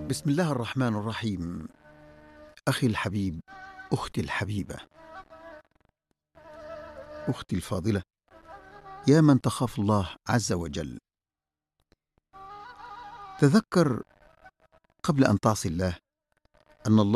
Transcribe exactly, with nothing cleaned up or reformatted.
بسم الله الرحمن الرحيم. أخي الحبيب، أختي الحبيبة، أختي الفاضلة، يا من تخاف الله عز وجل، تذكر قبل أن تعصي الله أن الله